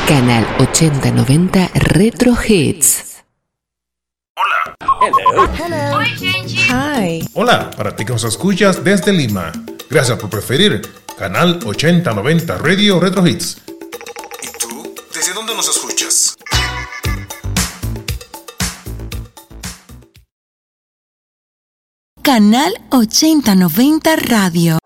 Canal 8090 Retro Hits. Hola. Hello. Hi. Hola, para ti que nos escuchas desde Lima. Gracias por preferir Canal 8090 Radio Retro Hits. ¿Y tú? ¿Desde dónde nos escuchas? Canal 8090 Radio.